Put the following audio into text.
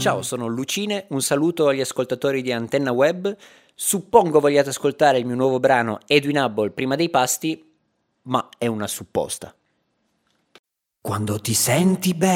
Ciao, sono Lucine, un saluto agli ascoltatori di Antenna Web. Suppongo vogliate ascoltare il mio nuovo brano Edwin Hubble prima dei pasti, ma è una supposta. Quando ti senti bene